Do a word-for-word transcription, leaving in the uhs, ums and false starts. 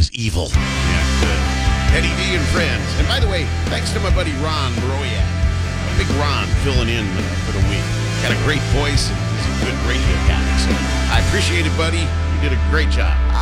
is evil. Yeah, good. Eddie D and friends. And by the way, thanks to my buddy Ron Broyak. Big Ron filling in for the week. Got a great voice and he's a good radio guy. So I appreciate it, buddy. You did a great job.